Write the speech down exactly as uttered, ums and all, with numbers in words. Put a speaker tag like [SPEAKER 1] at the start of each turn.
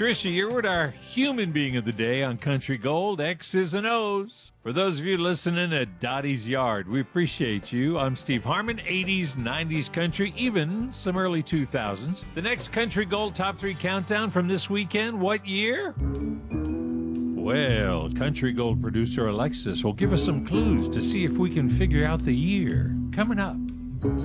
[SPEAKER 1] Patricia Yearwood, our human being of the day on Country Gold, X's and O's. For those of you listening at Dottie's Yard, we appreciate you. I'm Steve Harmon, eighties, nineties country, even some early two thousands. The next Country Gold Top three Countdown from this weekend, what year? Well, Country Gold producer Alexis will give us some clues to see if we can figure out the year. Coming up.